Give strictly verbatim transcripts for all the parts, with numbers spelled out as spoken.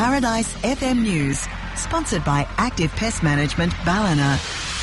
Paradise F M News, sponsored by Active Pest Management Ballina.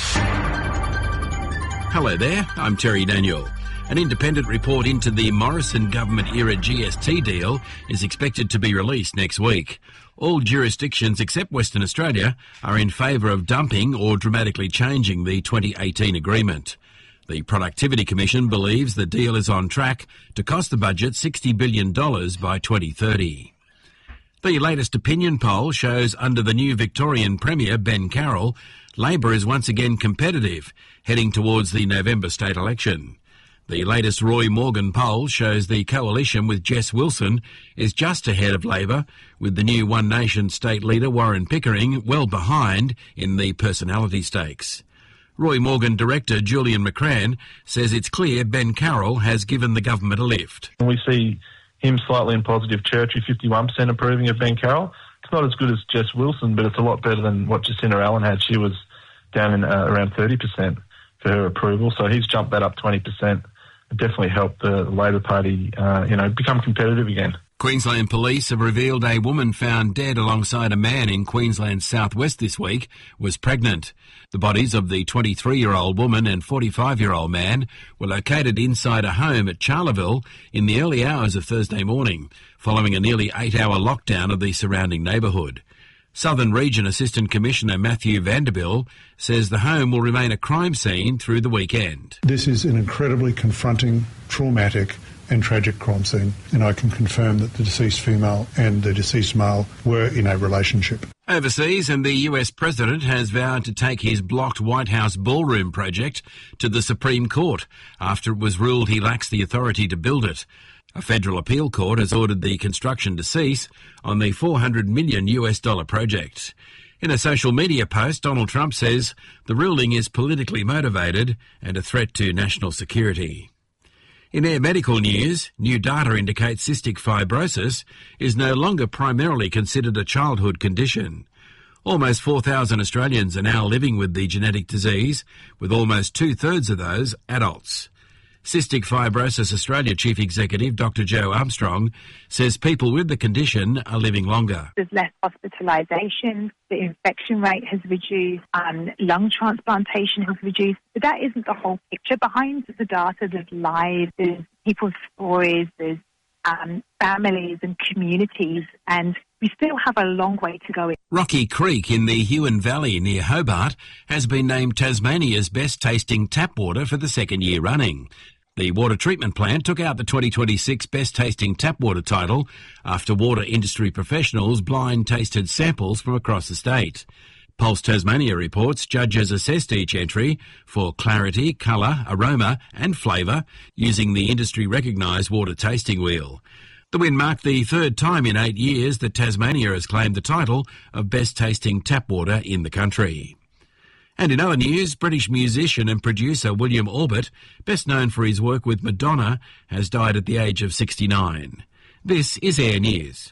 Hello there, I'm Terry Daniel. An independent report into the Morrison government-era G S T deal is expected to be released next week. All jurisdictions except Western Australia are in favour of dumping or dramatically changing the twenty eighteen agreement. The Productivity Commission believes the deal is on track to cost the budget sixty billion dollars by twenty thirty. The latest opinion poll shows under the new Victorian Premier, Ben Carroll, Labor is once again competitive, heading towards the November state election. The latest Roy Morgan poll shows the coalition with Jess Wilson is just ahead of Labor, with the new One Nation state leader Warren Pickering well behind in the personality stakes. Roy Morgan director Julian McCrann says it's clear Ben Carroll has given the government a lift. We see him slightly in positive territory, fifty-one percent approving of Ben Carroll. It's not as good as Jess Wilson, but it's a lot better than what Jacinta Allen had. She was down in uh, around thirty percent for her approval, so he's jumped that up twenty percent. It definitely helped the Labor Party, uh, you know, become competitive again. Queensland Police have revealed a woman found dead alongside a man in Queensland's southwest this week was pregnant. The bodies of the twenty-three-year-old woman and forty-five-year-old man were located inside a home at Charleville in the early hours of Thursday morning, following a nearly eight-hour lockdown of the surrounding neighbourhood. Southern Region Assistant Commissioner Matthew Vanderbilt says the home will remain a crime scene through the weekend. This is an incredibly confronting, traumatic and tragic crime scene, and I can confirm that the deceased female and the deceased male were in a relationship. Overseas, and the U S President has vowed to take his blocked White House ballroom project to the Supreme Court after it was ruled he lacks the authority to build it. A federal appeal court has ordered the construction to cease on the four hundred million U S dollar project. In a social media post, Donald Trump says the ruling is politically motivated and a threat to national security. In air medical news, new data indicates cystic fibrosis is no longer primarily considered a childhood condition. Almost four thousand Australians are now living with the genetic disease, with almost two-thirds of those adults. Cystic Fibrosis Australia Chief Executive Doctor Joe Armstrong says people with the condition are living longer. There's less hospitalisation, the infection rate has reduced, um, lung transplantation has reduced, but that isn't the whole picture. Behind the data, there's lives, there's people's stories, there's um, families and communities, and we still have a long way to go. Rocky Creek in the Huon Valley near Hobart has been named Tasmania's best tasting tap water for the second year running. The water treatment plant took out the twenty twenty-six best tasting tap water title after water industry professionals blind tasted samples from across the state. Pulse Tasmania reports judges assessed each entry for clarity, colour, aroma and flavour using the industry recognised water tasting wheel. The win marked the third time in eight years that Tasmania has claimed the title of best tasting tap water in the country. And in other news, British musician and producer William Orbit, best known for his work with Madonna, has died at the age of sixty-nine. This is Air News.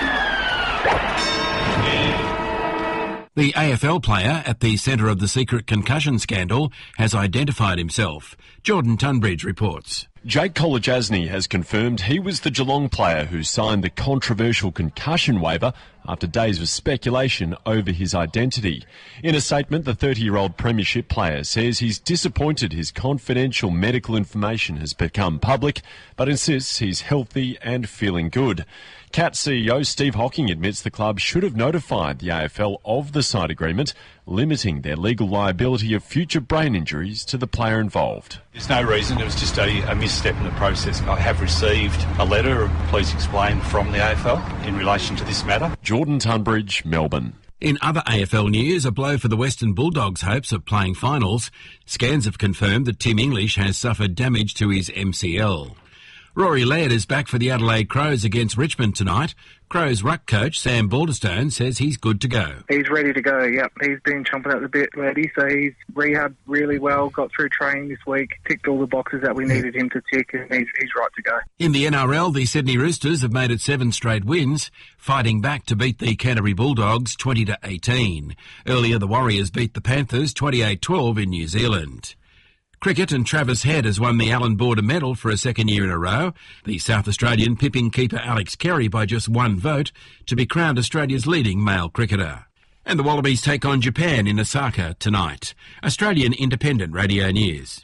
The A F L player at the centre of the secret concussion scandal has identified himself. Jordan Tunbridge reports. Jake Kolodjasny has confirmed he was the Geelong player who signed the controversial concussion waiver after days of speculation over his identity. In a statement, the thirty-year-old premiership player says he's disappointed his confidential medical information has become public, but insists he's healthy and feeling good. Cats C E O Steve Hocking admits the club should have notified the A F L of the side agreement, limiting their legal liability of future brain injuries to the player involved. There's no reason, it was just a, a misstep in the process. I have received a letter of please explain from the A F L in relation to this matter. Jordan Tunbridge, Melbourne. In other A F L news, a blow for the Western Bulldogs' hopes of playing finals. Scans have confirmed that Tim English has suffered damage to his M C L. Rory Laird is back for the Adelaide Crows against Richmond tonight. Crows ruck coach Sam Balderstone says he's good to go. He's ready to go, yep. He's been chomping at the bit, Lairdy, so he's rehabbed really well, got through training this week, ticked all the boxes that we needed him to tick, and he's, he's right to go. In the N R L, the Sydney Roosters have made it seven straight wins, fighting back to beat the Canterbury Bulldogs twenty to eighteen. Earlier, the Warriors beat the Panthers twenty-eight twelve in New Zealand. Cricket, and Travis Head has won the Allan Border Medal for a second year in a row. The South Australian pipping keeper Alex Carey by just one vote to be crowned Australia's leading male cricketer. And the Wallabies take on Japan in Osaka tonight. Australian Independent Radio News.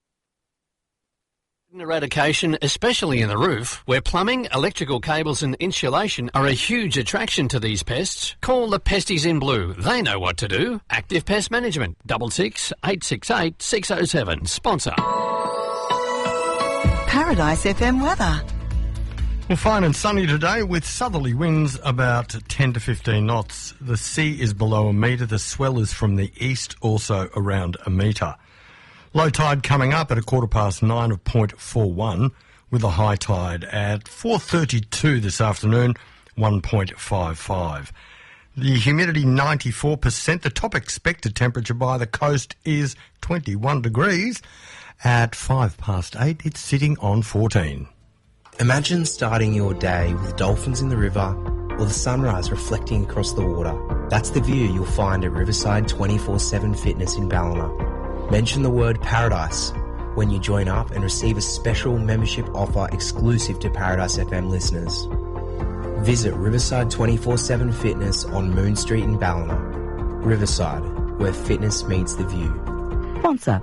Eradication, especially in the roof, where plumbing, electrical cables and insulation are a huge attraction to these pests. Call the Pesties in Blue. They know what to do. Active Pest Management, double six eight six eight six oh seven. Sponsor. Paradise F M weather. Well, fine and sunny today with southerly winds about ten to fifteen knots. The sea is below a metre. The swell is from the east, also around a metre. Low tide coming up at a quarter past nine of point four one, with a high tide at four thirty-two this afternoon, one point five five. The humidity ninety-four percent. The top expected temperature by the coast is twenty-one degrees. At five past eight, it's sitting on fourteen. Imagine starting your day with dolphins in the river or the sunrise reflecting across the water. That's the view you'll find at Riverside twenty-four seven Fitness in Ballina. Mention the word Paradise when you join up and receive a special membership offer exclusive to Paradise F M listeners. Visit Riverside twenty-four seven Fitness on Moon Street in Ballina. Riverside, where fitness meets the view. Sponsor.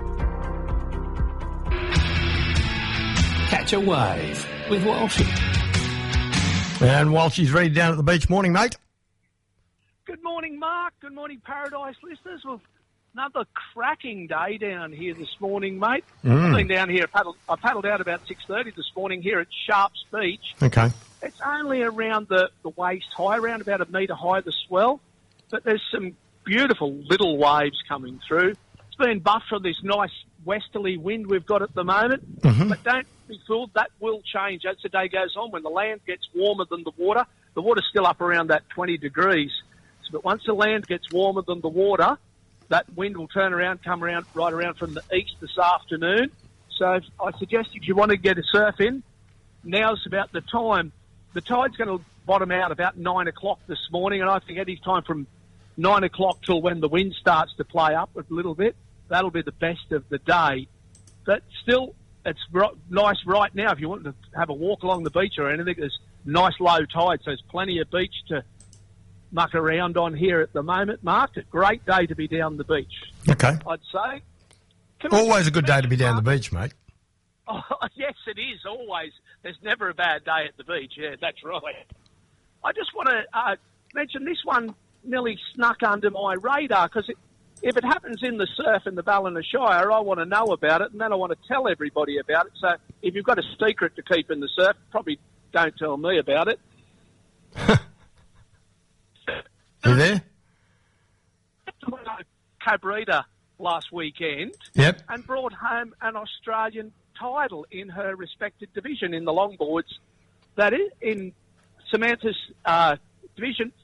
Catch a wave with Walshy. And Walshy's ready down at the beach. Morning, mate. Good morning, Mark. Good morning, Paradise listeners. Well, another cracking day down here this morning, mate. Mm. I've been down here. Paddled, I paddled out about six thirty this morning here at Sharps Beach. Okay. It's only around the, the waist high, around about a metre high, the swell. But there's some beautiful little waves coming through. It's been buffed from this nice westerly wind we've got at the moment. Mm-hmm. But don't be fooled, that will change as the day goes on. When the land gets warmer than the water, the water's still up around that twenty degrees. So, but once the land gets warmer than the water, that wind will turn around, come around, right around from the east this afternoon. So I suggest if you want to get a surf in, now's about the time. The tide's going to bottom out about nine o'clock this morning, and I think any time from nine o'clock till when the wind starts to play up a little bit, that'll be the best of the day. But still, it's r- nice right now. If you want to have a walk along the beach or anything, there's nice low tide, so there's plenty of beach to muck around on here at the moment, Mark. A great day to be down the beach. Okay. I'd say. Can Always a good day to be down the beach, mate. Oh, yes, it is, always. There's never a bad day at the beach. Yeah, that's right. I just want to uh, mention this one nearly snuck under my radar because if it happens in the surf in the Ballina Shire, I want to know about it and then I want to tell everybody about it. So if you've got a secret to keep in the surf, probably don't tell me about it. You there? Cabrita last weekend. Yep. And brought home an Australian title in her respected division in the longboards. That is in Samantha's uh, division.